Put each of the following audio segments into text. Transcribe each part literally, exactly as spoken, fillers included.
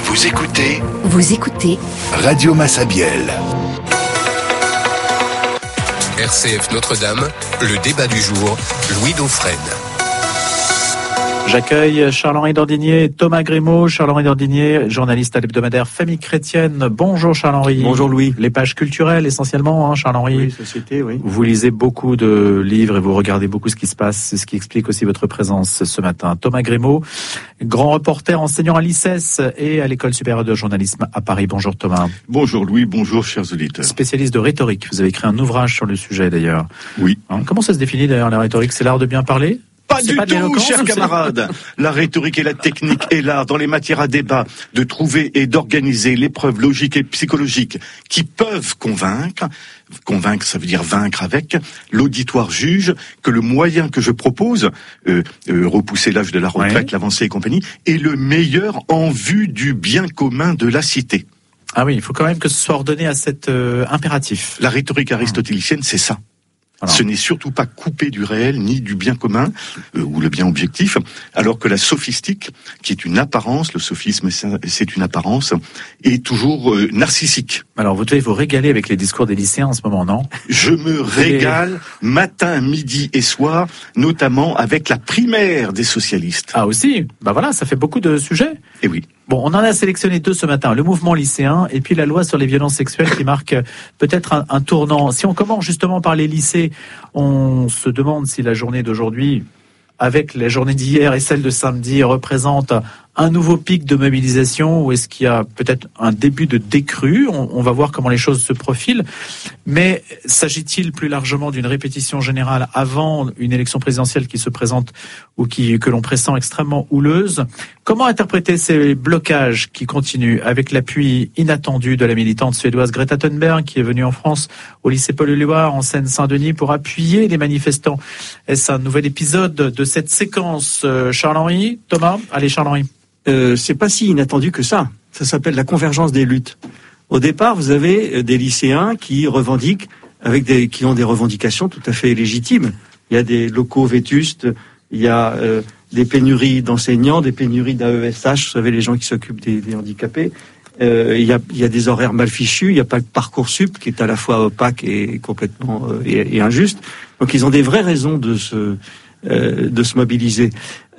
Vous écoutez Vous écoutez Radio Massabielle. R C F Notre-Dame, le débat du jour, Louis Dauphren. J'accueille Charles-Henri Dandinier et Thomas Grimaud. Charles-Henri Dandinier, journaliste à l'hebdomadaire Famille Chrétienne. Bonjour Charles-Henri. Bonjour Louis. Les pages culturelles essentiellement, hein, Charles-Henri. Oui, société, oui. Vous lisez beaucoup de livres et vous regardez beaucoup ce qui se passe. C'est ce qui explique aussi votre présence ce matin. Thomas Grimaud, grand reporter enseignant à l'I C E S et à l'École supérieure de journalisme à Paris. Bonjour Thomas. Bonjour Louis, bonjour chers auditeurs. Spécialiste de rhétorique. Vous avez écrit un ouvrage sur le sujet d'ailleurs. Oui. Hein, comment ça se définit d'ailleurs la rhétorique? C'est l'art de bien parler? Pas C'est du pas de tout, l'éloquence, chers ou c'est- camarades. La rhétorique et la technique et l'art dans les matières à débat, de trouver et d'organiser les preuves logiques et psychologiques qui peuvent convaincre. Convaincre, ça veut dire vaincre avec. L'auditoire juge que le moyen que je propose, euh, euh, repousser l'âge de la retraite, Ouais. l'avancée et compagnie, est le meilleur en vue du bien commun de la cité. Ah oui, il faut quand même que ce soit ordonné à cet euh, impératif. La rhétorique aristotélicienne, c'est ça. Voilà. Ce n'est surtout pas coupé du réel ni du bien commun euh, ou le bien objectif, alors que la sophistique, qui est une apparence, le sophisme c'est une apparence, est toujours euh, narcissique. Alors vous devez vous régaler avec les discours des lycéens en ce moment, non? Je me régale matin, midi et soir, notamment avec la primaire des socialistes. Ah aussi, bah voilà, ça fait beaucoup de sujets. Et oui. Bon, on en a sélectionné deux ce matin, le mouvement lycéen et puis la loi sur les violences sexuelles qui marque euh, peut-être un, un tournant. Si on commence justement par les lycées, on se demande si la journée d'aujourd'hui, avec la journée d'hier et celle de samedi, représente un nouveau pic de mobilisation ou est-ce qu'il y a peut-être un début de décrue? on, on va voir comment les choses se profilent. Mais s'agit-il plus largement d'une répétition générale avant une élection présidentielle qui se présente ou qui, que l'on pressent extrêmement houleuse? Comment interpréter ces blocages qui continuent avec l'appui inattendu de la militante suédoise Greta Thunberg qui est venue en France au lycée Paul-Éluard en Seine-Saint-Denis pour appuyer les manifestants? Est-ce un nouvel épisode de cette séquence? Charles-Henri, Thomas? Allez, Charles-Henri. Euh, c'est pas si inattendu que ça. Ça s'appelle la convergence des luttes. Au départ, vous avez des lycéens qui revendiquent, avec des, qui ont des revendications tout à fait légitimes. Il y a des locaux vétustes, il y a euh, des pénuries d'enseignants, des pénuries d'A E S H, vous savez, les gens qui s'occupent des, des handicapés. Euh, il y a, il y a des horaires mal fichus, il n'y a pas que Parcoursup qui est à la fois opaque et complètement euh, et, et injuste. Donc ils ont des vraies raisons de se euh, de se mobiliser.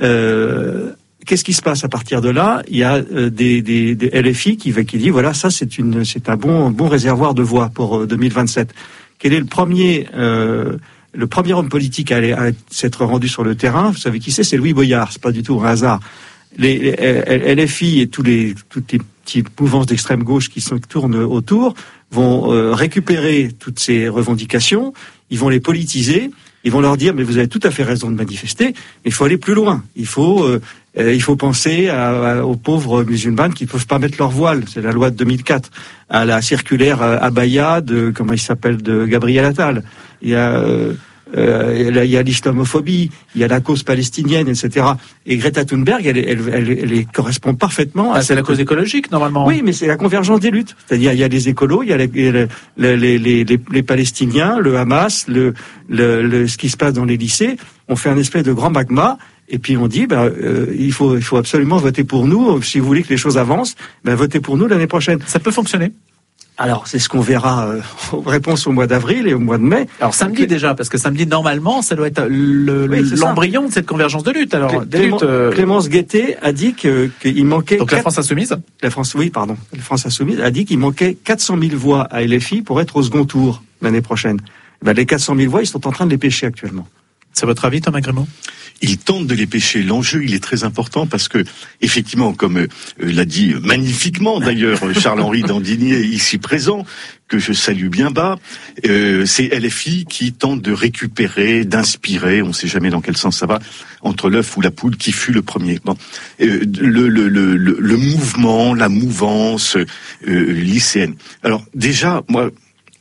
Euh, Qu'est-ce qui se passe à partir de là? Il y a euh, des, des, des L F I qui, qui dit voilà, ça c'est une c'est un bon bon réservoir de voix pour euh, deux mille vingt-sept. Quel est le premier euh, le premier homme politique à, aller, à s'être rendu sur le terrain? Vous savez qui c'est? C'est Louis Boyard. C'est pas du tout un hasard. Les, les L F I et tous les toutes les petites mouvances d'extrême gauche qui se tournent autour vont euh, récupérer toutes ces revendications. Ils vont les politiser. Ils vont leur dire mais vous avez tout à fait raison de manifester. Mais il faut aller plus loin. Il faut euh, Euh, il faut penser à, à, aux pauvres musulmanes qui ne peuvent pas mettre leur voile. C'est la loi de deux mille quatre. À la circulaire Abaya de, comment il s'appelle, de Gabriel Attal. Il y a, euh, euh, il y a l'islamophobie, il y a la cause palestinienne, et cetera. Et Greta Thunberg, elle, elle, elle, elle, elle correspond parfaitement ah, à... C'est la cause écologique, normalement. Oui, mais c'est la convergence des luttes. C'est-à-dire, il y a les écolos, il y a les, les, les, les, les, les Palestiniens, le Hamas, le, le, le, ce qui se passe dans les lycées. On fait un espèce de grand magma. Et puis on dit, ben, euh, il faut, il faut absolument voter pour nous. Si vous voulez que les choses avancent, ben, votez pour nous l'année prochaine. Ça peut fonctionner. Alors, c'est ce qu'on verra euh, en réponse au mois d'avril et au mois de mai. Alors samedi déjà, parce que samedi normalement, ça doit être le, oui, l'embryon ça. de cette convergence de lutte. Alors, Clé- Clément, luttes, euh... Clémence Guettet a dit que qu'il manquait. Donc quatre... la France insoumise. La France, oui, pardon. La France insoumise a dit qu'il manquait quatre cent mille voix à L F I pour être au second tour l'année prochaine. Ben, les quatre cent mille voix, ils sont en train de les pêcher actuellement. C'est votre avis, Thomas Grimaud? Il tente de les pêcher. L'enjeu, il est très important parce que, effectivement, comme euh, l'a dit magnifiquement d'ailleurs Charles-Henri Dandinier ici présent, que je salue bien bas, euh, c'est L F I qui tente de récupérer, d'inspirer, on ne sait jamais dans quel sens ça va, entre l'œuf ou la poule, qui fut le premier. Bon, euh, le, le, le, le, le mouvement, la mouvance euh, lycéenne. Alors déjà, moi,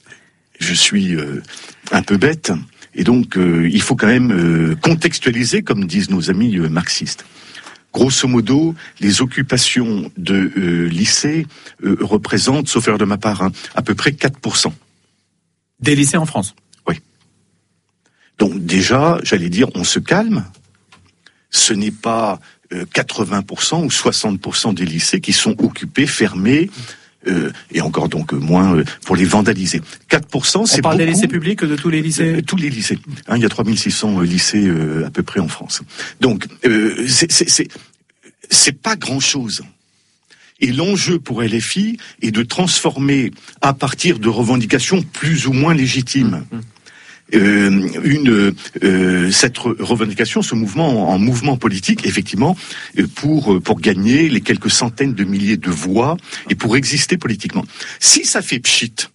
je suis euh, un peu bête. Et donc, euh, il faut quand même euh, contextualiser, comme disent nos amis euh, marxistes. Grosso modo, les occupations de euh, lycée euh, représentent, sauf erreur de ma part, hein, à peu près quatre pour cent. Des lycées en France? Oui. Donc déjà, j'allais dire, on se calme. Ce n'est pas euh, quatre-vingts pour cent ou soixante pour cent des lycées qui sont occupés, fermés, euh, et encore donc moins euh, pour les vandaliser. quatre pour cent, c'est On parle beaucoup. des lycées publics, de tous les lycées euh, Tous les lycées. Hein, il y a trois mille six cents lycées euh, à peu près en France. Donc, euh, c'est, c'est, c'est, c'est pas grand-chose. Et l'enjeu pour L F I est de transformer, à partir de revendications plus ou moins légitimes, euh, une euh, cette revendication, ce mouvement en mouvement politique, effectivement, pour pour gagner les quelques centaines de milliers de voix et pour exister politiquement. Si ça fait pchit,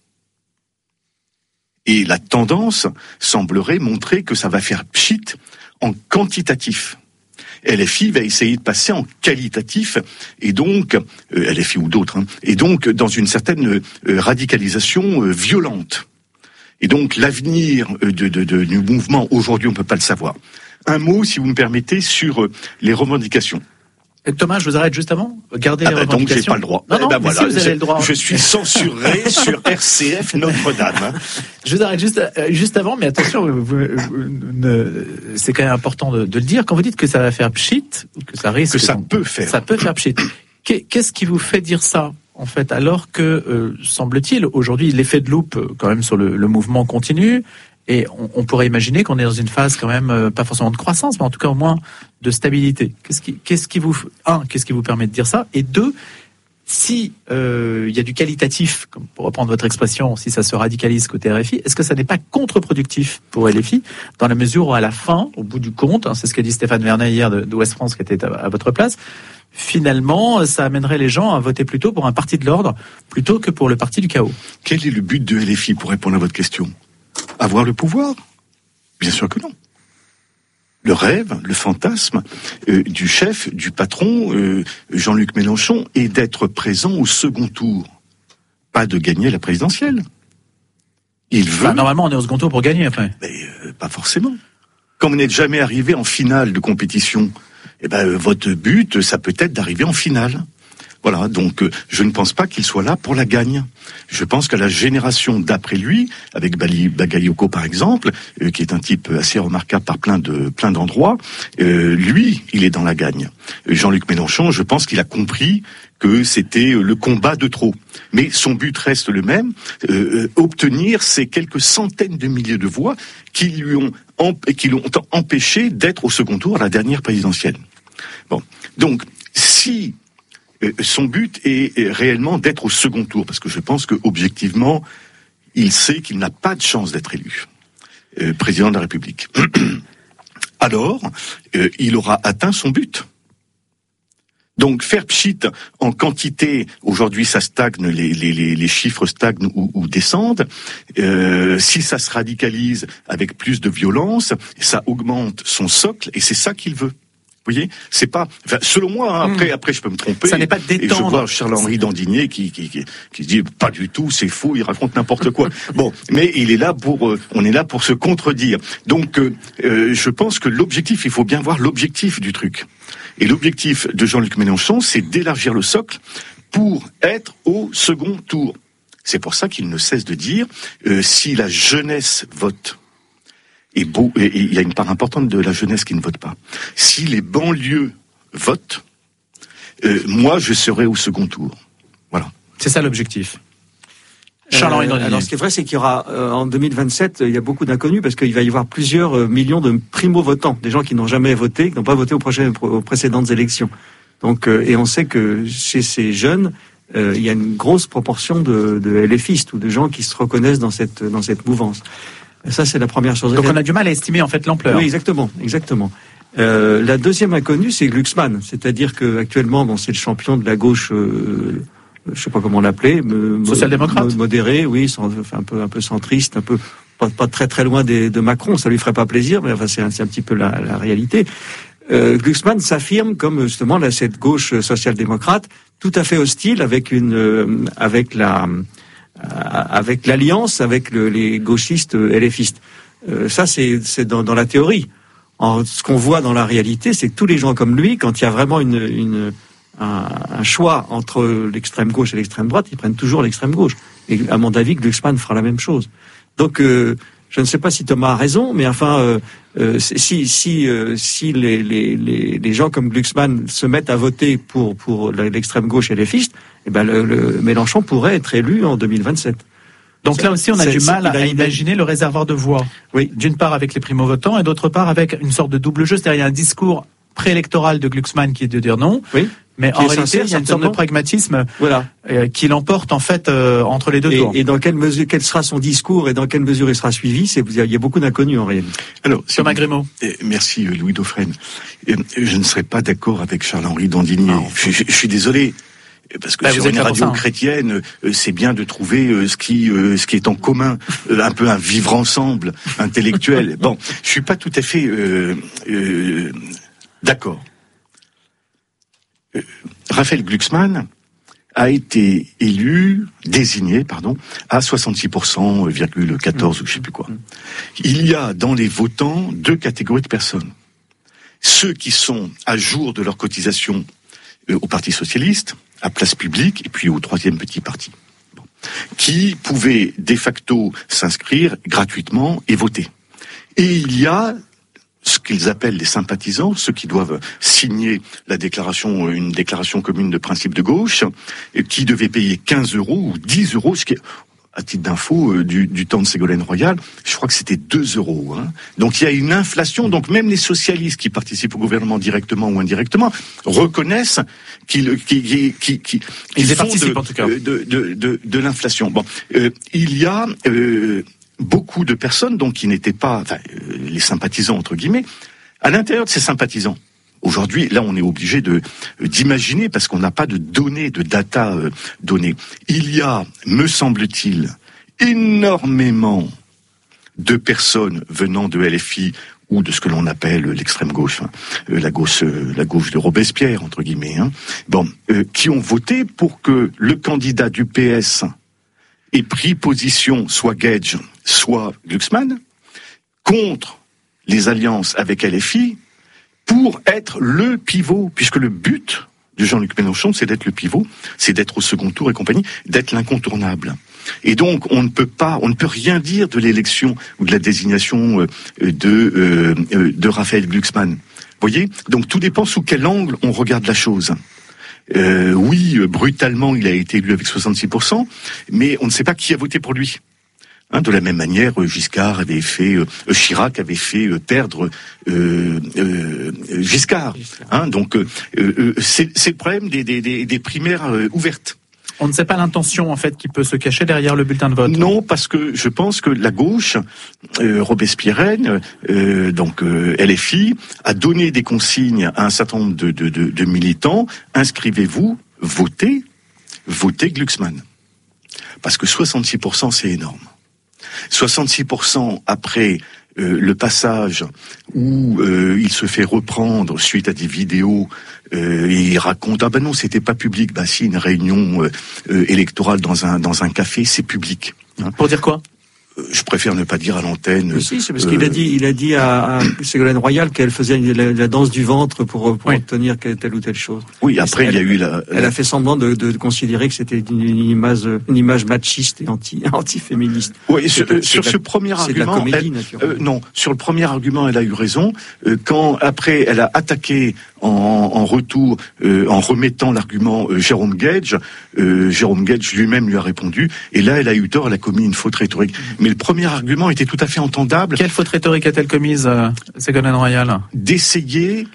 et la tendance semblerait montrer que ça va faire pchit en quantitatif. L F I va essayer de passer en qualitatif, et donc, euh, L F I ou d'autres, hein, et donc dans une certaine euh, radicalisation euh, violente. Et donc l'avenir euh, de, de, de, du mouvement, aujourd'hui, on ne peut pas le savoir. Un mot, si vous me permettez, sur euh, les revendications. Thomas, je vous arrête juste avant. Gardez Ah les bah donc j'ai revendications. pas le droit. Non, non, eh ben mais voilà, si vous avez le droit. Je suis censuré sur R C F Notre-Dame. Hein. Je vous arrête juste, euh, juste avant, mais attention, vous, vous, vous, ne, c'est quand même important de, de le dire. Quand vous dites que ça va faire pchit, ou que ça risque... Que ça donc, peut faire. Ça peut faire pchit. Qu'est-ce qui vous fait dire ça, en fait, alors que, euh, semble-t-il, aujourd'hui, l'effet de loupe, quand même, sur le, le mouvement continue, et on, on pourrait imaginer qu'on est dans une phase quand même, euh, pas forcément de croissance, mais en tout cas au moins de stabilité. Qu'est-ce qui, qu'est-ce qui vous, un, qu'est-ce qui vous permet de dire ça? Et deux, si euh, il y a du qualitatif, comme pour reprendre votre expression, si ça se radicalise côté R F I, est-ce que ça n'est pas contre-productif pour L F I, dans la mesure où à la fin, au bout du compte, hein, c'est ce qu'a dit Stéphane Vernet hier de, de Ouest France qui était à, à votre place, finalement, ça amènerait les gens à voter plutôt pour un parti de l'ordre plutôt que pour le parti du chaos. Quel est le but de L F I, pour répondre à votre question? Avoir le pouvoir? Bien sûr que non. Le rêve, le fantasme euh, du chef, du patron, euh, Jean-Luc Mélenchon, est d'être présent au second tour, pas de gagner la présidentielle. Il veut... Enfin, normalement, on est au second tour pour gagner après. Mais euh, pas forcément. Quand vous n'êtes jamais arrivé en finale de compétition, eh ben, euh, votre but, ça peut être d'arriver en finale. Voilà, donc euh, je ne pense pas qu'il soit là pour la gagne. Je pense que la génération d'après lui, avec Bali, Bagayoko par exemple, euh, qui est un type assez remarquable par plein de plein d'endroits, euh, lui, il est dans la gagne. Jean-Luc Mélenchon, je pense qu'il a compris que c'était le combat de trop. Mais son but reste le même, euh, obtenir ces quelques centaines de milliers de voix qui lui ont emp- qui l'ont empêché d'être au second tour à la dernière présidentielle. Bon, donc si son but est réellement d'être au second tour, parce que je pense que objectivement, il sait qu'il n'a pas de chance d'être élu euh, président de la République. Alors, euh, il aura atteint son but. Donc faire pchit en quantité, aujourd'hui ça stagne, les, les, les chiffres stagnent ou, ou descendent. Euh, si ça se radicalise avec plus de violence, ça augmente son socle, et c'est ça qu'il veut. Vous voyez, c'est pas, enfin, selon moi, hein, après, mmh. après, je peux me tromper. Ça n'est pas détendre. Et je vois Charles-Henri Dandigné qui, qui, qui, qui dit pas du tout, c'est faux, il raconte n'importe quoi. Bon, mais il est là pour, euh, on est là pour se contredire. Donc, euh, euh, je pense que l'objectif, il faut bien voir l'objectif du truc. Et l'objectif de Jean-Luc Mélenchon, c'est d'élargir le socle pour être au second tour. C'est pour ça qu'il ne cesse de dire, euh, si la jeunesse vote, et beau, et il y a une part importante de la jeunesse qui ne vote pas. Si les banlieues votent, euh, moi je serai au second tour. Voilà. C'est ça l'objectif. Charles-Henri Dandigné. Euh, alors ce qui est vrai, c'est qu'il y aura euh, en deux mille vingt-sept, il y a beaucoup d'inconnus parce qu'il va y avoir plusieurs euh, millions de primo-votants, des gens qui n'ont jamais voté, qui n'ont pas voté aux, prochaines, aux précédentes élections. Donc, euh, et on sait que chez ces jeunes, euh, il y a une grosse proportion de, de LFistes ou de gens qui se reconnaissent dans cette dans cette mouvance. Ça, c'est la première chose. Donc on a du mal à estimer en fait l'ampleur. Oui, exactement, exactement. Euh, la deuxième inconnue, c'est Glucksmann, c'est-à-dire que actuellement, bon, c'est le champion de la gauche, euh, je sais pas comment l'appeler, me, social-démocrate, mo- modéré, oui, sans, enfin, un peu, un peu centriste, un peu pas, pas très très loin des, de Macron. Ça lui ferait pas plaisir, mais enfin, c'est un, c'est un petit peu la, la réalité. Euh, Glucksmann s'affirme comme justement là, cette gauche social-démocrate, tout à fait hostile avec une, euh, avec la avec l'alliance avec le, les gauchistes LFistes. Euh, ça, c'est, c'est dans, dans la théorie. En, ce qu'on voit dans la réalité, c'est que tous les gens comme lui, quand il y a vraiment une, une, un, un choix entre l'extrême gauche et l'extrême droite, ils prennent toujours l'extrême gauche. Et à mon avis, Glucksmann fera la même chose. Donc, euh, je ne sais pas si Thomas a raison, mais enfin, euh, euh, si si euh, si les, les les les gens comme Glucksmann se mettent à voter pour pour l'extrême gauche et les fistes, eh ben le, le Mélenchon pourrait être élu en deux mille vingt-sept. Donc là aussi, on a c'est, du c'est, mal à, à une... imaginer le réservoir de voix. Oui. D'une part avec les primo-votants et d'autre part avec une sorte de double jeu, c'est-à-dire il y a un discours préélectoral de Glucksmann qui est de dire non. Oui. Mais qui en réalité, sincère, il y a une sorte de pragmatisme voilà. euh, qui l'emporte en fait euh, entre les deux et, tours. Et dans quelle mesure, quel sera son discours et dans quelle mesure il sera suivi, c'est, il y a beaucoup d'inconnus en réalité. Alors, Thomas Grémaud. Eh, merci Louis Dauphren. Eh, je ne serais pas d'accord avec Charles-Henri Dandignier. Je, je, je suis désolé. Parce que bah, sur une radio ça, hein. chrétienne, euh, c'est bien de trouver euh, ce qui euh, ce qui est en commun, euh, un peu un vivre ensemble intellectuel. Bon, je suis pas tout à fait euh, euh, d'accord. Euh, Raphaël Glucksmann a été élu, désigné, pardon, à soixante-six pour cent virgule quatorze ou je sais plus quoi. Il y a dans les votants deux catégories de personnes. Ceux qui sont à jour de leur cotisation euh, au Parti socialiste, à place publique, et puis au troisième petit parti, bon, qui pouvaient de facto s'inscrire gratuitement et voter. Et il y a ce qu'ils appellent les sympathisants, ceux qui doivent signer la déclaration, une déclaration commune de principe de gauche, et qui devaient payer quinze euros ou dix euros, ce qui est, à titre d'info, euh, du, du temps de Ségolène Royal, je crois que c'était deux euros. Hein. Donc il y a une inflation. Donc même les socialistes qui participent au gouvernement directement ou indirectement reconnaissent qu'ils, qu'ils, qu'ils, qu'ils, qu'ils Ils font participent de, en tout cas. de, de, de, de l'inflation. Bon, euh, il y a euh, beaucoup de personnes donc qui n'étaient pas, enfin, euh, les sympathisants entre guillemets, à l'intérieur de ces sympathisants. Aujourd'hui, là, on est obligé de d'imaginer parce qu'on n'a pas de données, de data euh, données. Il y a, me semble-t-il, énormément de personnes venant de L F I ou de ce que l'on appelle l'extrême gauche, hein, euh, la gauche, euh, la gauche de Robespierre entre guillemets, hein, bon, euh, qui ont voté pour que le candidat du P S ait pris position, soit Gage, soit Glucksmann, contre les alliances avec L F I. Pour être le pivot, puisque le but de Jean-Luc Mélenchon, c'est d'être le pivot, c'est d'être au second tour et compagnie, d'être l'incontournable. Et donc, on ne peut pas, on ne peut rien dire de l'élection ou de la désignation de, euh, de Raphaël Glucksmann. Vous voyez ? Donc, tout dépend sous quel angle on regarde la chose. Euh, oui, brutalement, il a été élu avec soixante-six pour cent, mais on ne sait pas qui a voté pour lui. Hein, de la même manière, Giscard avait fait, euh, Chirac avait fait euh, perdre euh, euh, Giscard. Hein, donc, euh, euh, c'est, c'est le problème des, des, des, des primaires euh, ouvertes. On ne sait pas l'intention en fait qui peut se cacher derrière le bulletin de vote. Non, parce que je pense que la gauche, euh, Robespierre, euh, donc euh, L F I, a donné des consignes à un certain nombre de, de, de, de militants. Inscrivez-vous, votez, votez Glucksmann. Parce que soixante-six pour cent, c'est énorme. soixante-six pour cent après euh, le passage où euh, il se fait reprendre suite à des vidéos euh, et il raconte ah ben non c'était pas public, bah si une réunion euh, euh, électorale dans un dans un café c'est public. Hein. Pour dire quoi? Je préfère ne pas dire à l'antenne. Mais si, c'est parce euh, qu'il a dit, il a dit à, à Ségolène Royal qu'elle faisait la, la danse du ventre pour, pour oui. obtenir telle ou telle chose. Oui, après il y a eu la. Elle a fait semblant de, de considérer que c'était une, une image, une image machiste et anti, anti-féministe. Oui, sur, euh, sur ce la, premier argument, comédie, elle, euh, non, sur le premier argument, elle a eu raison. Euh, quand après, elle a attaqué en, en retour, euh, en remettant l'argument euh, Jérôme Gage, euh, Jérôme Gage lui-même lui a répondu, et là, elle a eu tort, elle a commis une faute rhétorique. Mais le premier argument était tout à fait entendable. Quelle faute rhétorique a-t-elle commise, euh, Ségolène Royal ? D'essayer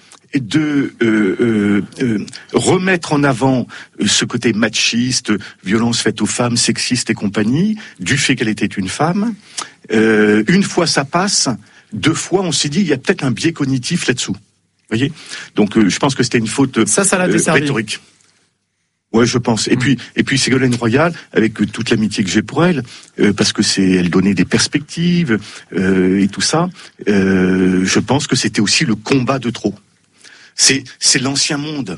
de euh, euh, euh, remettre en avant ce côté machiste, violence faite aux femmes, sexiste et compagnie, du fait qu'elle était une femme. Euh, une fois ça passe, deux fois on s'est dit il y a peut-être un biais cognitif là-dessous. Vous voyez ? Donc euh, je pense que c'était une faute ça, ça l'a euh, desservi. rhétorique. Ouais, je pense. Et mmh. puis, et puis Ségolène Royal, avec euh, toute l'amitié que j'ai pour elle, euh, parce que c'est, elle donnait des perspectives euh, et tout ça. Euh, je pense que c'était aussi le combat de trop. C'est, c'est l'ancien monde.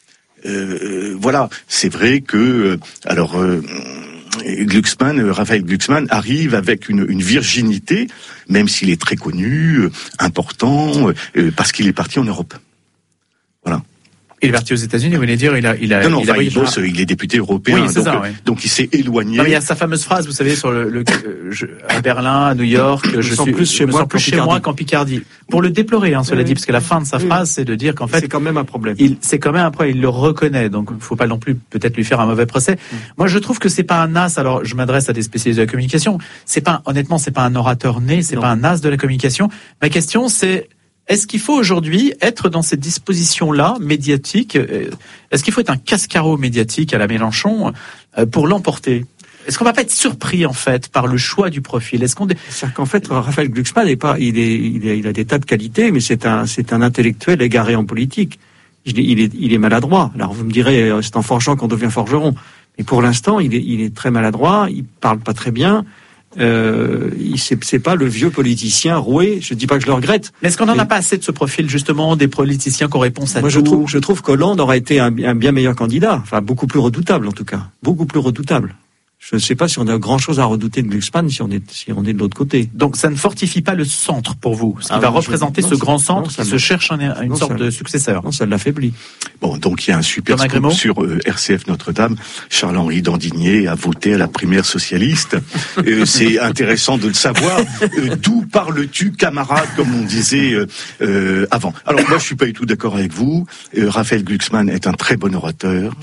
Euh, voilà. C'est vrai que, euh, alors, euh, Glucksmann, Raphaël Glucksmann arrive avec une, une virginité, même s'il est très connu, euh, important, euh, parce qu'il est parti en Europe. Voilà. Il est parti aux États-Unis, vous voulez dire, il a, il a, Non, non, il, a enfin, il, bosse, il est député européen, oui, c'est donc, ça, oui. donc il s'est éloigné. Non, mais il y a sa fameuse phrase, vous savez, sur le, le euh, je, à Berlin, à New York, je, je suis plus chez je me moi sens plus qu'en chez Picardie. moi qu'en Picardie. Pour le déplorer, hein, cela oui, dit, parce que la fin de sa oui. phrase, c'est de dire qu'en fait, c'est quand même un problème. il, c'est quand même un problème, il le reconnaît, donc il ne faut pas non plus peut-être lui faire un mauvais procès. Mmh. Moi, je trouve que c'est pas un as. Alors, je m'adresse à des spécialistes de la communication. C'est pas, honnêtement, c'est pas un orateur né, c'est non. pas un as de la communication. Ma question, c'est est-ce qu'il faut aujourd'hui être dans cette disposition-là médiatique? Est-ce qu'il faut être un cascarot médiatique à la Mélenchon pour l'emporter? Est-ce qu'on va pas être surpris en fait par le choix du profil? Est-ce qu'on c'est-à-dire qu'en fait Raphaël Glucksmann est pas, il est, il est, il a des tas de qualités, mais c'est un, c'est un intellectuel égaré en politique. Il est, il est, il est maladroit. Alors vous me direz, c'est en forgeant qu'on devient forgeron. Mais pour l'instant, il est, il est très maladroit. Il parle pas très bien. Euh, c'est, c'est pas le vieux politicien roué. Je dis pas que je le regrette. Mais est-ce qu'on en mais... a pas assez de ce profil justement des politiciens qui ont réponse à Moi, tout? je trouve, je trouve qu'Hollande aurait été un, un bien meilleur candidat. Enfin, beaucoup plus redoutable en tout cas. Beaucoup plus redoutable. Je ne sais pas si on a grand chose à redouter de Glucksmann si on est, si on est de l'autre côté. Donc ça ne fortifie pas le centre pour vous, ce qui ah, va non, représenter je... ce non, grand centre non, qui se cherche un, une non, sorte ça... de successeur. Non, ça l'affaiblit. Bon, donc il y a un super scoop sur euh, R C F Notre-Dame. Charles-Henri Dandigné a voté à la primaire socialiste. euh, c'est intéressant de le savoir. Euh, d'où parles-tu, camarade, comme on disait euh, euh, avant. Alors moi, je suis pas du tout d'accord avec vous. Euh, Raphaël Glucksmann est un très bon orateur.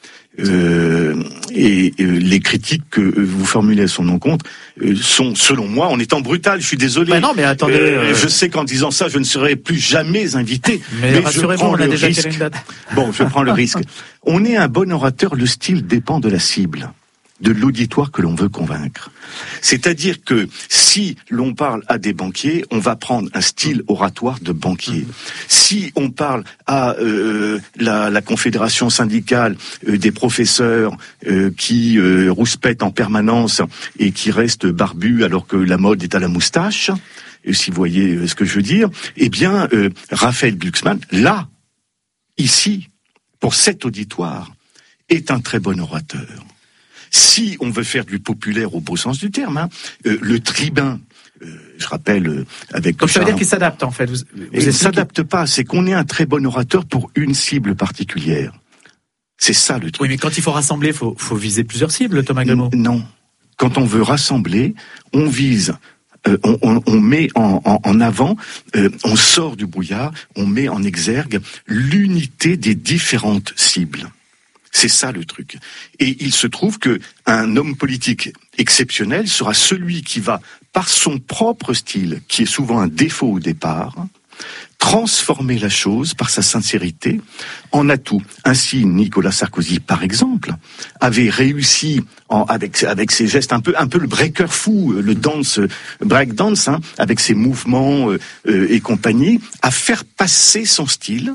Euh, et euh, les critiques que euh, vous formulez à son encontre euh, sont, selon moi, en étant brutales. Je suis désolé. Bah non, mais attendez. Euh, euh... Je sais qu'en disant ça, je ne serai plus jamais invité. Mais, mais rassurez-vous, on a déjà risque. une date. Bon, je prends le risque. On est un bon orateur. Le style dépend de la cible, de l'auditoire que l'on veut convaincre. C'est-à-dire que si l'on parle à des banquiers, on va prendre un style oratoire de banquier. Mmh. Si on parle à euh, la, la confédération syndicale euh, des professeurs euh, qui euh, rouspètent en permanence et qui restent barbus alors que la mode est à la moustache, et si vous voyez ce que je veux dire, eh bien, euh, Raphaël Glucksmann, là, ici, pour cet auditoire, est un très bon orateur. Si on veut faire du populaire au beau sens du terme, hein, euh, le tribun, euh, je rappelle, euh, avec... Donc ça veut dire qu'il s'adapte en fait. Vous, vous il ne s'adapte pas, c'est qu'on est un très bon orateur pour une cible particulière. C'est ça le truc. Oui, mais quand il faut rassembler, il faut, faut viser plusieurs cibles, Thomas Grimaud. Non. Quand on veut rassembler, on vise... Euh, on, on, on met en, en, en avant, euh, on sort du brouillard, on met en exergue l'unité des différentes cibles. C'est ça le truc. Et il se trouve que un homme politique exceptionnel sera celui qui va, par son propre style, qui est souvent un défaut au départ, transformer la chose par sa sincérité en atout. Ainsi, Nicolas Sarkozy, par exemple, avait réussi en, avec avec ses gestes un peu un peu le breaker fou, le dance break dance, hein, avec ses mouvements euh, euh, et compagnie, à faire passer son style.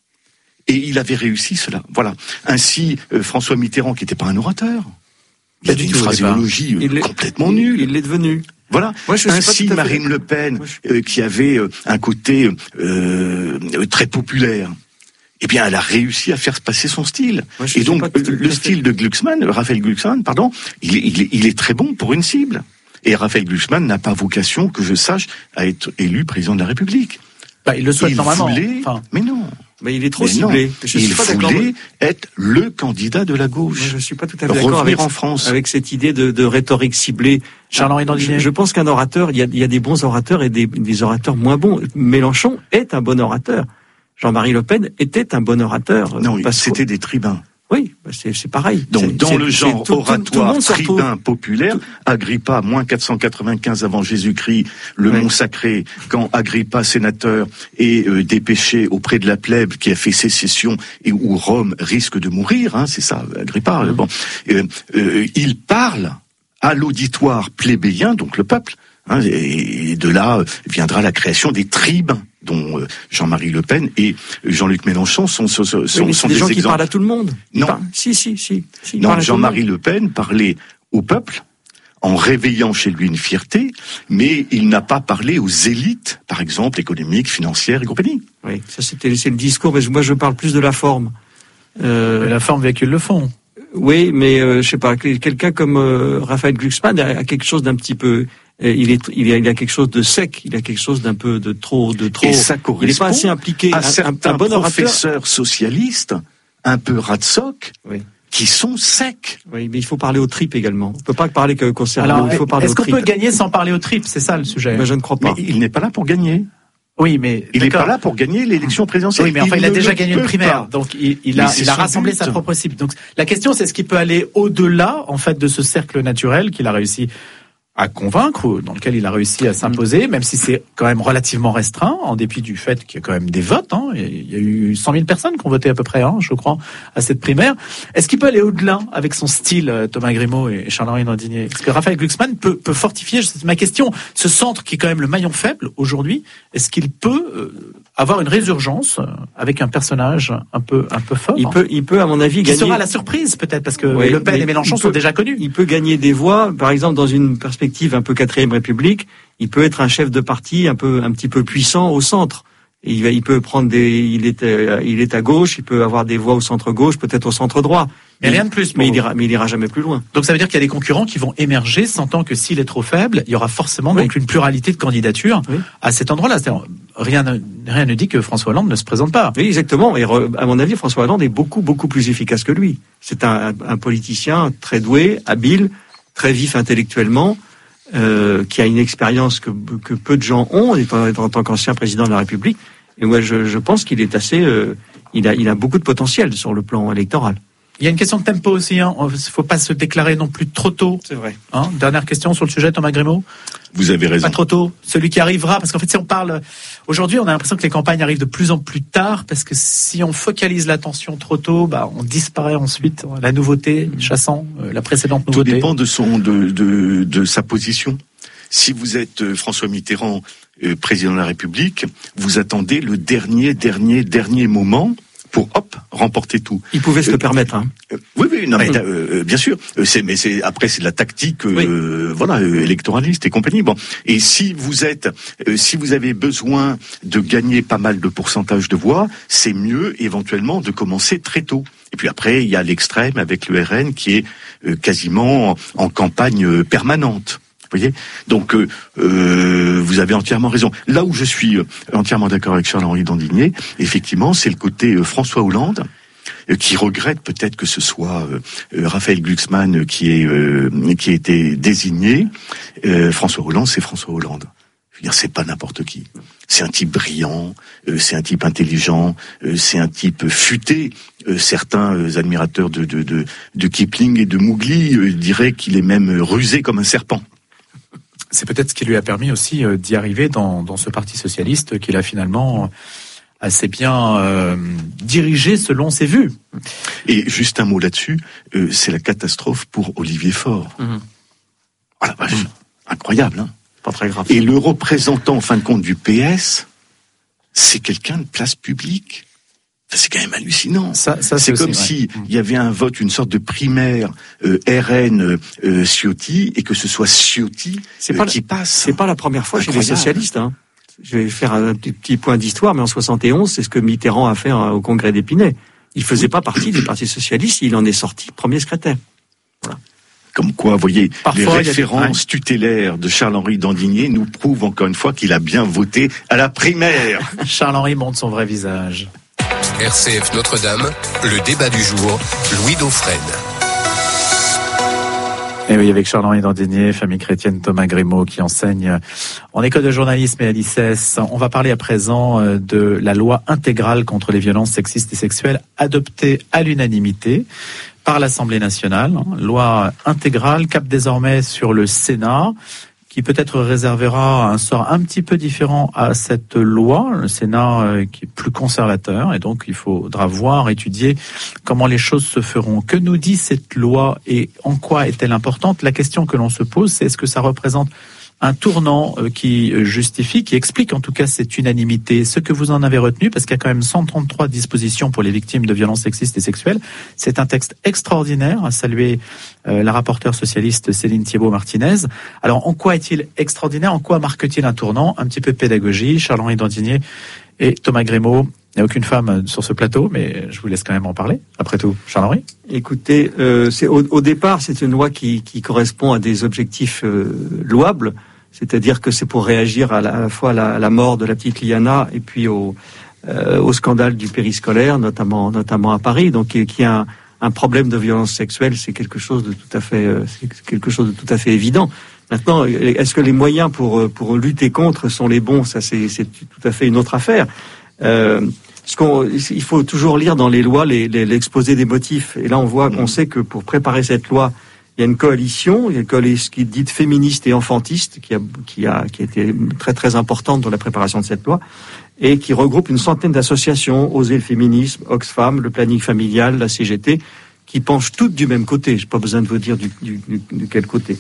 Et il avait réussi cela. Voilà. Ainsi, euh, François Mitterrand, qui n'était pas un orateur, il avait une phraséologie euh, complètement nulle. Il l'est devenu. Voilà. Moi, je Ainsi, Marine fait... Le Pen, je... euh, qui avait euh, un côté euh, très populaire, eh bien, elle a réussi à faire passer son style. Moi, et donc, euh, le style de Glucksmann, Raphaël Glucksmann, pardon, il, il, il est très bon pour une cible. Et Raphaël Glucksmann n'a pas vocation, que je sache, à être élu président de la République. Bah, il le souhaite il normalement. Voulait... Enfin... Mais non. Mais il est trop mais ciblé. Non, je il suis pas voulait être le candidat de la gauche. Moi, je suis pas tout à fait d'accord avec, en France. avec cette idée de, de rhétorique ciblée. Charles-Henri Dandigné. Je, je pense qu'un orateur, il y a, il y a des bons orateurs et des, des orateurs moins bons. Mélenchon est un bon orateur. Jean-Marie Le Pen était un bon orateur. Non, c'était des tribuns. Oui, c'est, c'est pareil. Donc, c'est, dans c'est, le genre tout, oratoire tout, tout tribun populaire, tout... Agrippa, moins quatre cent quatre-vingt-quinze avant Jésus-Christ, le oui. Mont Sacré, quand Agrippa, sénateur, est euh, dépêché auprès de la plèbe qui a fait sécession et où Rome risque de mourir, hein, c'est ça, Agrippa, mmh. bon, euh, euh, il parle à l'auditoire plébéien, donc le peuple, hein, et, et de là viendra la création des tribuns, dont Jean-Marie Le Pen et Jean-Luc Mélenchon sont, sont, sont, oui, sont des, des gens exemples. Qui parlent à tout le monde. Non. Parlent... Si, si, si. si non, Jean-Marie Le Pen parlait au peuple en réveillant chez lui une fierté, mais il n'a pas parlé aux élites, par exemple, économiques, financières et compagnie. Oui, ça c'était, c'est le discours, mais moi je parle plus de la forme. Euh... La forme véhicule le fond. Oui, mais euh, je sais pas, quelqu'un comme euh, Raphaël Glucksmann a quelque chose d'un petit peu il est, il a, il a quelque chose de sec, il a quelque chose d'un peu de trop, de trop. Et ça correspond il n'est pas assez impliqué. à un, certains un bon orateur, professeurs socialistes, un peu ratsoc, oui. qui sont secs. Oui, mais il faut parler aux tripes également. On peut pas parler que concernant. Alors, il faut parler est-ce aux qu'on tripes. peut gagner sans parler aux tripes? C'est ça le sujet. Ben, je ne crois pas. Mais il n'est pas là pour gagner. Oui, mais Il n'est d'accord. pas là pour gagner l'élection présidentielle. Oui, mais enfin, il, il a ne déjà le gagné peut une primaire, pas. donc il, il Mais a, c'est il a son rassemblé but. sa propre cible. Donc la question, c'est est-ce qu'il peut aller au-delà, en fait, de ce cercle naturel qu'il a réussi à convaincre, ou dans lequel il a réussi à s'imposer, même si c'est quand même relativement restreint, en dépit du fait qu'il y a quand même des votes. Hein. Il y a eu cent mille personnes qui ont voté à peu près, hein, je crois, à cette primaire. Est-ce qu'il peut aller au-delà avec son style, Thomas Grimaud et Charles-Henri Dandinier? Est-ce que Raphaël Glucksmann peut, peut fortifier, c'est ma question, ce centre qui est quand même le maillon faible aujourd'hui, est-ce qu'il peut euh, avoir une résurgence avec un personnage un peu, un peu fort? Il peut, il peut, à mon avis, Qui gagner. sera la surprise, peut-être, parce que Oui, Le Pen mais et Mélenchon il peut- sont déjà connus. Il peut gagner des voix, par exemple, dans une perspective un peu quatrième République, il peut être un chef de parti un peu, un petit peu puissant au centre. Et il, va, il peut prendre des, il est, euh, il est à gauche, il peut avoir des voix au centre gauche, peut-être au centre droit. Mais rien de plus pour Mais il vous. ira, mais il ira jamais plus loin. Donc ça veut dire qu'il y a des concurrents qui vont émerger, sentant que s'il est trop faible, il y aura forcément Oui. donc une pluralité de candidatures Oui. à cet endroit-là. C'est-à-dire, rien, ne- rien ne dit que François Hollande ne se présente pas. Oui, exactement. Et re- à mon avis, François Hollande est beaucoup, beaucoup plus efficace que lui. C'est un, un politicien très doué, habile, très vif intellectuellement, euh, qui a une expérience que, que peu de gens ont, étant, en tant qu'ancien président de la République. Et moi, je, je pense qu'il est assez, euh, il a, il a beaucoup de potentiel sur le plan électoral. Il y a une question de tempo aussi. Hein. Il ne faut pas se déclarer non plus trop tôt. C'est vrai. Hein. Dernière question sur le sujet, Thomas Grimaud. Vous avez raison. Pas trop tôt. Celui qui arrivera, parce qu'en fait, si on parle aujourd'hui, on a l'impression que les campagnes arrivent de plus en plus tard, parce que si on focalise l'attention trop tôt, bah, on disparaît ensuite. La nouveauté chassant euh, la précédente Tout nouveauté. dépend de son, de, de, de sa position. Si vous êtes euh, François Mitterrand, euh, président de la République, vous attendez le dernier, dernier, dernier moment pour hop remporter tout. Il pouvait se Euh, le permettre. Hein. Euh, oui, oui, non, mais Oui. euh, bien sûr. Euh, C'est, mais c'est après c'est de la tactique, euh, Oui. euh, voilà, euh, électoraliste et compagnie. Bon, et si vous êtes, euh, si vous avez besoin de gagner pas mal de pourcentage de voix, c'est mieux éventuellement de commencer très tôt. Et puis après, il y a l'extrême avec le R N qui est euh, quasiment en, en campagne euh, permanente. Vous voyez, donc euh, euh, vous avez entièrement raison. Là où je suis euh, entièrement d'accord avec Charles-Henri Dandinier, effectivement, c'est le côté euh, François Hollande euh, qui regrette peut-être que ce soit euh, euh, Raphaël Glucksmann qui est euh, qui a été désigné. Euh, François Hollande, c'est François Hollande. Je veux dire, c'est pas n'importe qui. C'est un type brillant, euh, c'est un type intelligent, euh, c'est un type futé. Euh, certains euh, admirateurs de, de, de, de Kipling et de Mowgli euh, diraient qu'il est même euh, rusé comme un serpent. C'est peut-être ce qui lui a permis aussi euh, d'y arriver dans, dans ce parti socialiste qu'il a finalement assez bien euh, dirigé selon ses vues. Et juste un mot là-dessus, euh, c'est la catastrophe pour Olivier Faure. Mhm. Ah la vache, incroyable, hein. Pas très grave. Et le représentant, en fin de compte, du P S, c'est quelqu'un de place publique. Enfin, c'est quand même hallucinant. Ça, ça, C'est aussi, comme ouais. si il y avait un vote, une sorte de primaire euh, R N euh, Ciotti, et que ce soit Ciotti C'est euh, pas qui passe. C'est pas la première fois chez les Incroyable. socialistes. Hein. Je vais faire un petit, petit point d'histoire, mais en soixante et onze, c'est ce que Mitterrand a fait hein, au Congrès d'Épinay. Il faisait pas partie du Parti socialiste, il en est sorti premier secrétaire. Comme quoi, vous voyez, Parfois, les il y a des- références tutélaires de Charles-Henri Dandinier nous prouvent encore une fois qu'il a bien voté à la primaire. Charles-Henri montre son vrai visage. R C F Notre-Dame, le débat du jour, Louis Dauphren. Et oui, avec Charles-Henri Dandinier, famille chrétienne Thomas Grimaud qui enseigne en école de journalisme et à l'I C E S. On va parler à présent de la loi intégrale contre les violences sexistes et sexuelles adoptée à l'unanimité par l'Assemblée nationale. Loi intégrale cap désormais sur le Sénat, qui peut-être réservera un sort un petit peu différent à cette loi. Le Sénat euh, qui est plus conservateur, et donc il faudra voir, étudier comment les choses se feront. Que nous dit cette loi et en quoi est-elle importante? La question que l'on se pose, c'est est-ce que ça représente un tournant euh, qui justifie, qui explique en tout cas cette unanimité, ce que vous en avez retenu, parce qu'il y a quand même cent trente-trois dispositions pour les victimes de violences sexistes et sexuelles. C'est un texte extraordinaire, à saluer euh, la rapporteure socialiste Céline Thiébaut-Martinez. Alors, en quoi est-il extraordinaire? En quoi marque-t-il un tournant? Un petit peu de pédagogie, Charles-Henri Dandinier et Thomas Grimaud. Il n'y a aucune femme sur ce plateau, mais je vous laisse quand même en parler. Après tout, Charles-Henri. Écoutez, euh, c'est, au, au départ, c'est une loi qui, qui correspond à des objectifs euh, louables. C'est-à-dire que c'est pour réagir à la, à la fois à la, à la mort de la petite Liana et puis au, euh, au scandale du périscolaire, notamment, notamment à Paris. Donc, qui, qui a un, un problème de violence sexuelle, c'est quelque chose de tout à fait, euh, c'est quelque chose de tout à fait évident. Maintenant, est-ce que les moyens pour pour lutter contre sont les bons? Ça, c'est, c'est tout à fait une autre affaire. Euh, ce qu'on, il faut toujours lire dans les lois les, les, l'exposé des motifs. Et là, on voit qu'on sait que pour préparer cette loi, il y a une coalition, il y a une coalition qui est dite féministe et enfantiste, qui a, qui a, qui a été très très importante dans la préparation de cette loi, et qui regroupe une centaine d'associations, Oser le féminisme, Oxfam, le planning familial, la C G T, qui penchent toutes du même côté. J'ai pas besoin de vous dire du, du, du, de quel côté.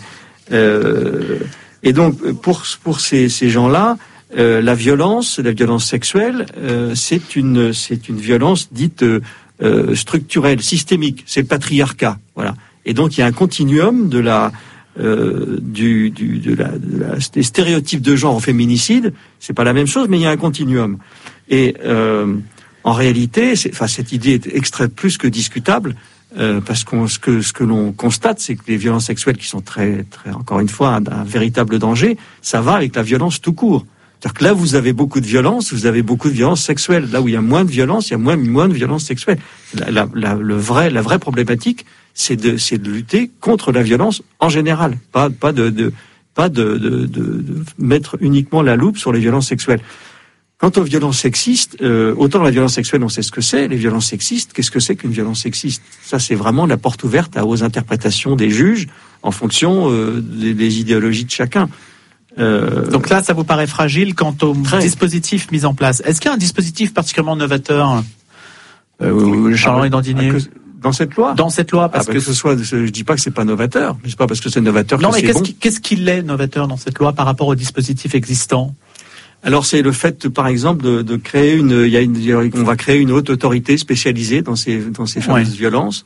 Euh, et donc, pour pour ces ces gens-là, euh, la violence, la violence sexuelle, euh, c'est une c'est une violence dite euh, structurelle, systémique. C'est le patriarcat, voilà. Et donc, il y a un continuum de la, euh, du, du, de la, de la, des stéréotypes de genre au féminicide. C'est pas la même chose, mais il y a un continuum. Et euh, en réalité, c'est, enfin, cette idée est extrêmement plus que discutable, euh, parce qu'on ce que ce que l'on constate, c'est que les violences sexuelles, qui sont très, très, encore une fois, un, un véritable danger, ça va avec la violence tout court. C'est-à-dire que là, vous avez beaucoup de violence, vous avez beaucoup de violence sexuelle. Là où il y a moins de violence, il y a moins, moins de violence sexuelle. La, la, la, le vrai, la vraie problématique, c'est de, c'est de lutter contre la violence en général, pas, pas de, de pas de, de, de, de mettre uniquement la loupe sur les violences sexuelles. Quant aux violences sexistes, euh, autant la violence sexuelle, on sait ce que c'est. Les violences sexistes, qu'est-ce que c'est qu'une violence sexiste? Ça, c'est vraiment la porte ouverte aux interprétations des juges en fonction euh, des, des idéologies de chacun. Euh... Donc là, ça vous paraît fragile quant au Très... dispositif mis en place. Est-ce qu'il y a un dispositif particulièrement novateur, euh, oui. Charles-Henri Dandinier, dans cette loi? Dans cette loi, parce ah, que ce soit, je dis pas que c'est pas novateur, mais c'est pas parce que c'est novateur non, que mais c'est qu'est-ce bon. Qui, qu'est-ce qu'il est novateur dans cette loi par rapport au dispositif existant? Alors c'est le fait, par exemple, de, de créer une, il y a une, on va créer une haute autorité spécialisée dans ces, dans ces fameuses ouais. violences.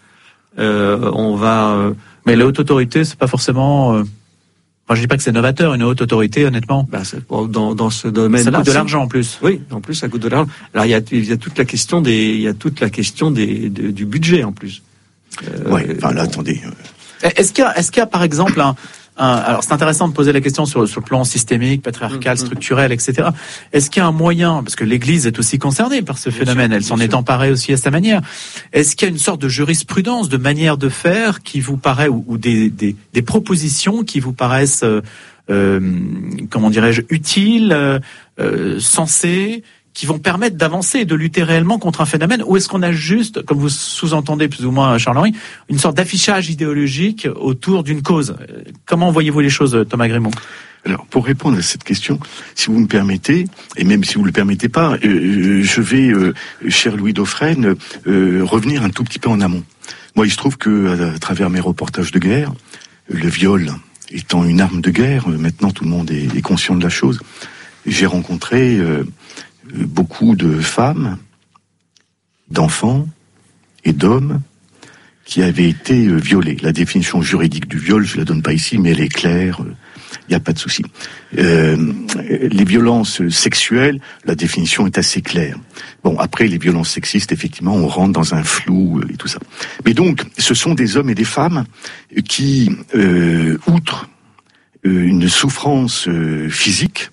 Euh, on va. Euh, mais la haute autorité, c'est pas forcément. Euh... Enfin, je dis pas que c'est novateur, une haute autorité, honnêtement. Bah, c'est, dans, dans ce domaine-là, ça coûte de l'argent en plus. Oui, en plus ça coûte de l'argent. Alors il y a, il y a toute la question des, il y a toute la question des, de, du budget en plus. Euh, oui. Enfin là, attendez. Est-ce qu'il y a, est-ce qu'il y a par exemple un, un alors c'est intéressant de poser la question sur, sur le plan systémique, patriarcal, mmh, structurel, et cetera. Est-ce qu'il y a un moyen, parce que l'Église est aussi concernée par ce bien phénomène, sûr, elle s'en sûr. est emparée aussi à sa manière. Est-ce qu'il y a une sorte de jurisprudence, de manière de faire qui vous paraît, ou, ou des, des, des propositions qui vous paraissent, euh, euh, comment dirais-je, utiles, euh, sensées, qui vont permettre d'avancer et de lutter réellement contre un phénomène, ou est-ce qu'on a juste, comme vous sous-entendez plus ou moins Charles-Henri, une sorte d'affichage idéologique autour d'une cause? Comment voyez-vous les choses, Thomas Grémont? Alors, pour répondre à cette question, si vous me permettez, et même si vous ne le permettez pas, euh, je vais, euh, cher Louis Dauphren, euh, revenir un tout petit peu en amont. Moi, il se trouve que, à travers mes reportages de guerre, le viol étant une arme de guerre, maintenant tout le monde est, est conscient de la chose, j'ai rencontré euh, beaucoup de femmes, d'enfants et d'hommes qui avaient été violés. La définition juridique du viol, je la donne pas ici, mais elle est claire, il n'y a pas de souci. Euh, les violences sexuelles, la définition est assez claire. Bon, après, les violences sexistes, effectivement, on rentre dans un flou et tout ça. Mais donc, ce sont des hommes et des femmes qui, euh, outre euh, une souffrance euh, physique,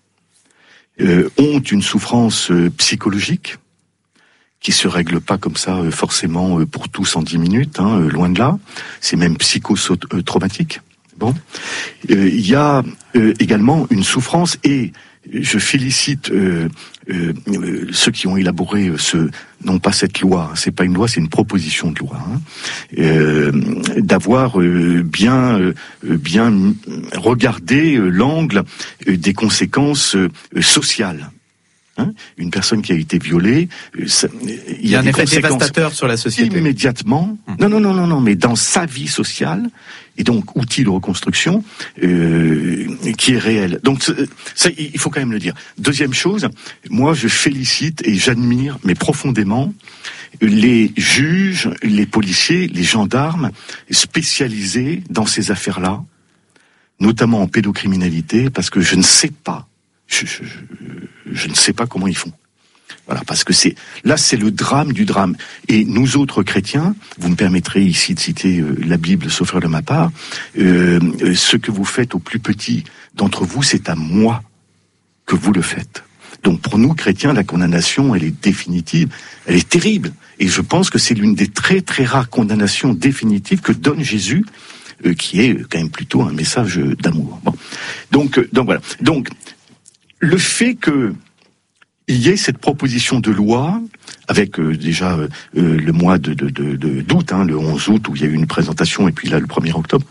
Euh, ont une souffrance euh, psychologique qui se règle pas comme ça euh, forcément euh, pour tous en dix minutes, hein, euh, loin de là. C'est même psychotraumatique. Bon, euh, il y a euh, également une souffrance et je félicite euh, euh, euh, ceux qui ont élaboré euh, ce, non pas cette loi, hein, c'est pas une loi, c'est une proposition de loi, hein, euh, d'avoir euh, bien, euh, bien regardé euh, l'angle euh, des conséquences euh, sociales. Hein, une personne qui a été violée, ça, il y, y a, a un effet dévastateur sur la société. Immédiatement. Mmh. Non, non, non, non, non, mais dans sa vie sociale, et donc outil de reconstruction euh, qui est réel. Donc ça, il faut quand même le dire. Deuxième chose, moi je félicite et j'admire, mais profondément, les juges, les policiers, les gendarmes spécialisés dans ces affaires-là, notamment en pédocriminalité, parce que je ne sais pas. Je, je, je, je ne sais pas comment ils font. Voilà, parce que c'est là, c'est le drame du drame. Et nous autres chrétiens, vous me permettrez ici de citer euh, la Bible, sauf erreur de ma part, euh, ce que vous faites aux plus petits d'entre vous, c'est à moi que vous le faites. Donc pour nous, chrétiens, la condamnation, elle est définitive, elle est terrible. Et je pense que c'est l'une des très très rares condamnations définitives que donne Jésus, euh, qui est quand même plutôt un message d'amour. Bon. Donc, euh, donc voilà. Donc, le fait que il y ait cette proposition de loi, avec euh, déjà euh, le mois de, de, de, de, d'août, hein, le onze août, où il y a eu une présentation, et puis là, le premier octobre,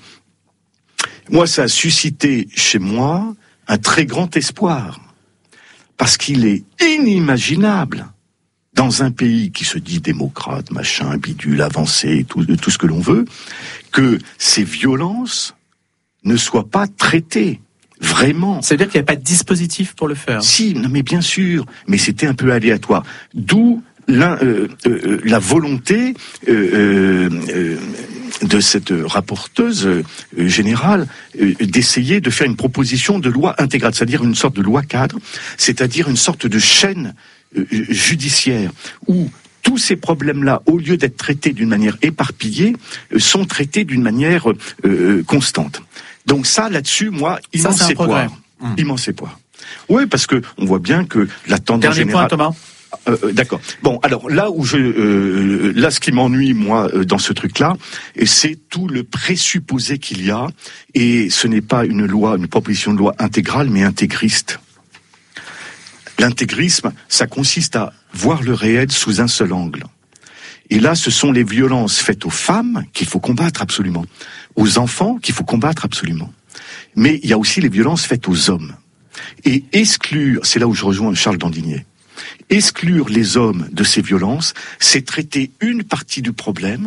moi, ça a suscité chez moi un très grand espoir. Parce qu'il est inimaginable, dans un pays qui se dit démocrate, machin, bidule, avancé, tout, tout ce que l'on veut, que ces violences ne soient pas traitées. Vraiment. Ça veut dire qu'il n'y avait pas de dispositif pour le faire. Si, non, mais bien sûr, mais c'était un peu aléatoire. D'où la, euh, euh, la volonté euh, euh, de cette rapporteuse euh, générale euh, d'essayer de faire une proposition de loi intégrale, c'est-à-dire une sorte de loi cadre, c'est-à-dire une sorte de chaîne euh, judiciaire où tous ces problèmes-là, au lieu d'être traités d'une manière éparpillée, euh, sont traités d'une manière euh, constante. Donc ça, là-dessus, moi, immense ça, espoir. Mmh. Immense espoir. Oui, parce que on voit bien que la tendance Dernier générale... point, Thomas. Euh, euh, d'accord. Bon, alors là où je, euh, là, ce qui m'ennuie moi euh, dans ce truc-là, c'est tout le présupposé qu'il y a, et ce n'est pas une loi, une proposition de loi intégrale, mais intégriste. L'intégrisme, ça consiste à voir le réel sous un seul angle. Et là, ce sont les violences faites aux femmes qu'il faut combattre absolument, aux enfants qu'il faut combattre absolument. Mais il y a aussi les violences faites aux hommes. Et exclure, c'est là où je rejoins Charles Dandinier, exclure les hommes de ces violences, c'est traiter une partie du problème,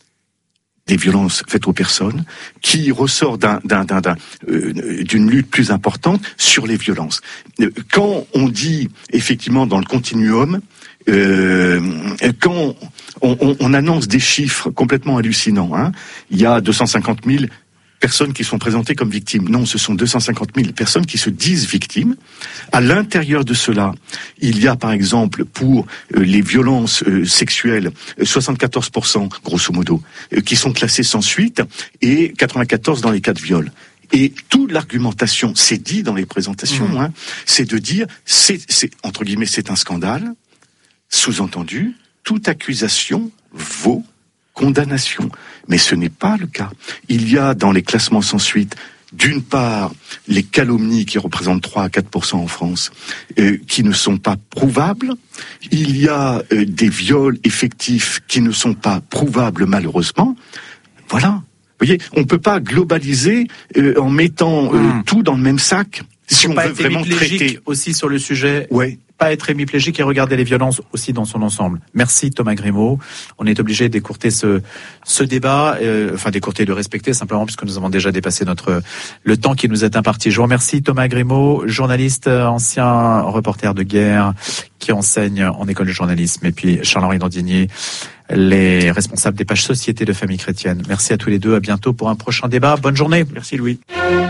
des violences faites aux personnes, qui ressort d'un, d'un, d'un, d'un, euh, d'une lutte plus importante sur les violences. Quand on dit, effectivement, dans le continuum, euh, quand on, on, on annonce des chiffres complètement hallucinants, hein, il y a deux cent cinquante mille personnes qui sont présentées comme victimes. Non, ce sont deux cent cinquante mille personnes qui se disent victimes. À l'intérieur de cela, il y a par exemple pour euh, les violences euh, sexuelles, soixante-quatorze pour cent grosso modo, euh, qui sont classées sans suite, et quatre-vingt-quatorze dans les cas de viol. Et toute l'argumentation, c'est dit dans les présentations, mmh. hein, c'est de dire, c'est, c'est, entre guillemets, c'est un scandale, sous-entendu, toute accusation vaut condamnation. Mais ce n'est pas le cas. Il y a dans les classements sans suite, d'une part, les calomnies qui représentent trois à quatre pour cent en France, euh, qui ne sont pas prouvables. Il y a euh, des viols effectifs qui ne sont pas prouvables malheureusement. Voilà. Vous voyez, on ne peut pas globaliser euh, en mettant euh, mmh. tout dans le même sac. Si on veut vraiment traiter aussi sur le sujet. Ouais. Pas être hémiplégique et regarder les violences aussi dans son ensemble. Merci Thomas Grimaud. On est obligé d'écourter ce ce débat, euh, enfin d'écourter, de respecter simplement puisque nous avons déjà dépassé notre le temps qui nous est imparti. Je vous remercie Thomas Grimaud, journaliste, ancien reporter de guerre qui enseigne en école de journalisme, et puis Charles-Henri Dandinier, les responsables des pages Société de Famille Chrétienne. Merci à tous les deux, à bientôt pour un prochain débat. Bonne journée. Merci Louis.